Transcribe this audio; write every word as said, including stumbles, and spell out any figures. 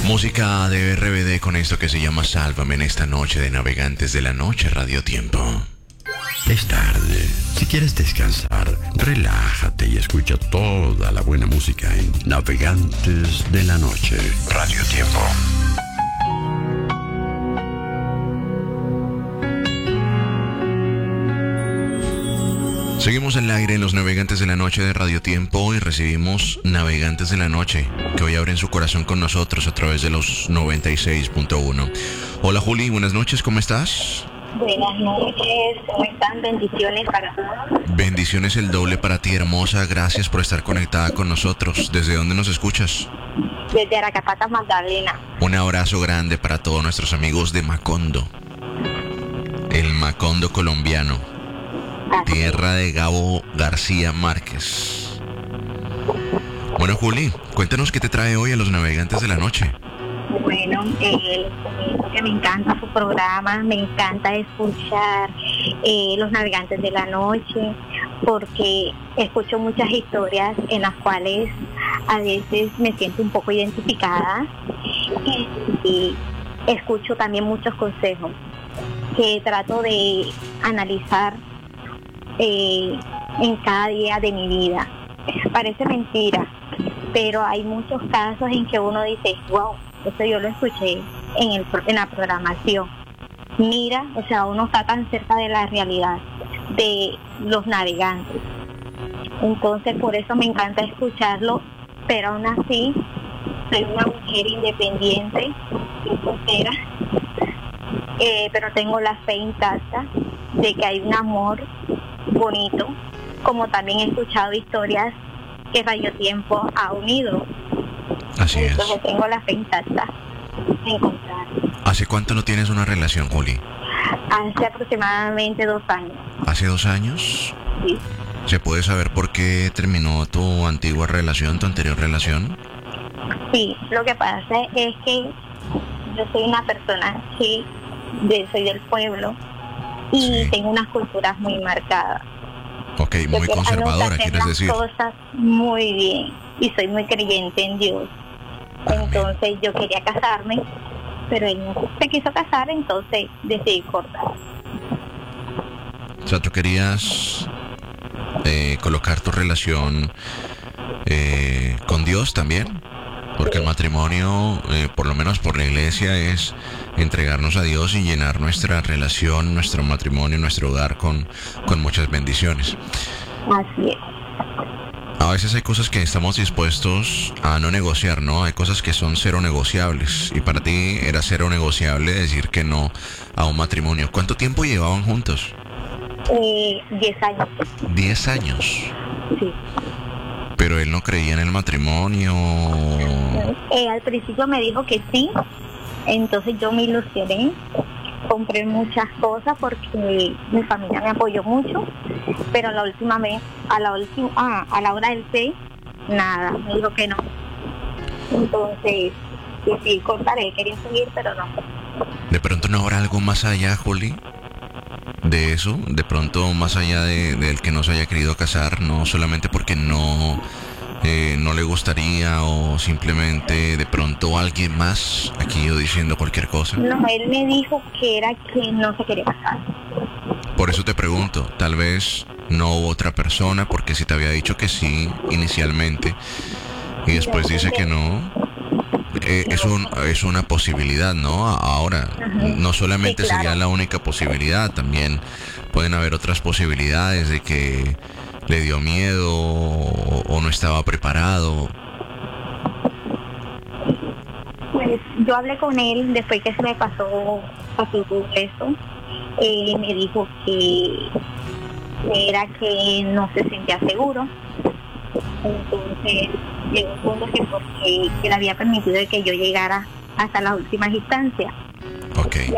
Música de R B D con esto que se llama Sálvame en esta noche de Navegantes de la Noche, Radio Tiempo. Es tarde. Si quieres descansar, relájate y escucha toda la buena música en Navegantes de la Noche, Radio Tiempo. Seguimos en el aire en los Navegantes de la Noche de Radio Tiempo y recibimos Navegantes de la Noche, que hoy abren su corazón con nosotros a través de los noventa y seis punto uno. Hola Juli, buenas noches, ¿cómo estás? Buenas noches, ¿cómo están? Bendiciones para todos. Bendiciones el doble para ti, hermosa. Gracias por estar conectada con nosotros. ¿Desde dónde nos escuchas? Desde Aracapata, Magdalena. Un abrazo grande para todos nuestros amigos de Macondo, el Macondo colombiano, tierra de Gabo García Márquez. Bueno, Juli, cuéntanos qué te trae hoy a los Navegantes de la Noche. Bueno, eh, que me encanta su programa, me encanta escuchar eh, Los Navegantes de la Noche, porque escucho muchas historias en las cuales a veces me siento un poco identificada y, y escucho también muchos consejos que trato de analizar eh, en cada día de mi vida. Parece mentira, pero hay muchos casos en que uno dice, wow, eso yo lo escuché en, el, en la programación. Mira, o sea, uno está tan cerca de la realidad de los navegantes. Entonces, por eso me encanta escucharlo, pero aún así, soy una mujer independiente, soy soltera, eh, pero tengo la fe intacta de que hay un amor bonito, como también he escuchado historias que Radio Tiempo ha unido. Así es. Entonces tengo la fe intacta de encontrar. ¿Hace cuánto no tienes una relación, Juli? Hace aproximadamente dos años. ¿Hace dos años? Sí. ¿Se puede saber por qué terminó tu antigua relación, tu anterior relación? Sí, lo que pasa es que yo soy una persona que de, soy del pueblo y sí, tengo unas culturas muy marcadas. Ok, muy conservadora, quieres decir. Yo cosas muy bien y soy muy creyente en Dios. Entonces yo quería casarme, pero él no se quiso casar, entonces decidí cortar. O sea, tú querías eh, colocar tu relación eh, con Dios también, porque el matrimonio, eh, por lo menos por la iglesia, es entregarnos a Dios y llenar nuestra relación, nuestro matrimonio, nuestro hogar con, con muchas bendiciones. Así es. A veces hay cosas que estamos dispuestos a no negociar, ¿no? Hay cosas que son cero negociables. Y para ti era cero negociable decir que no a un matrimonio. ¿Cuánto tiempo llevaban juntos? Eh, diez años. ¿Diez años? Sí. Pero él no creía en el matrimonio. Eh, al principio me dijo que sí. Entonces yo me ilusioné. Compré muchas cosas porque mi familia me apoyó mucho, pero a la última vez, a la última, ah, a la hora del té, nada, me dijo que no. Entonces, sí, cortaré, quería seguir, pero no. ¿De pronto no habrá algo más allá, Juli? De eso, de pronto más allá de, del que no se haya querido casar, no solamente porque no... Eh, no le gustaría o simplemente de pronto alguien más, aquí yo diciendo cualquier cosa. No, él me dijo que era que no se quería casar. Por eso te pregunto, tal vez no hubo otra persona, porque si te había dicho que sí inicialmente y después dice que no, eh, es, un, es una posibilidad, ¿no? Ahora, no solamente sí, claro, sería la única posibilidad, también pueden haber otras posibilidades de que le dio miedo o, o no estaba preparado. Pues yo hablé con él después que se me pasó, pasó todo eso. Él me dijo que era que no se sentía seguro. Entonces llegó un punto que porque que le había permitido que yo llegara hasta las últimas instancias. Okay.